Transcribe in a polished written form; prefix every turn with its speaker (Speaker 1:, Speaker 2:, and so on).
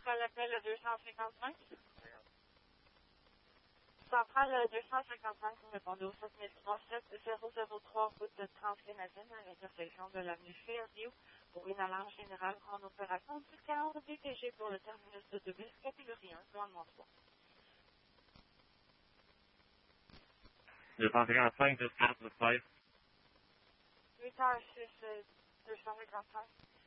Speaker 1: centrale appel 255. Centrale 255, vous répondez au 737003 route de Transcanadienne à l'intersection de l'avenue Fairview pour une alarme générale en opération du cadre DTG pour le terminus de bus catégorie 1, commandement 3.
Speaker 2: 255, just past the site.
Speaker 1: 8h6, 255.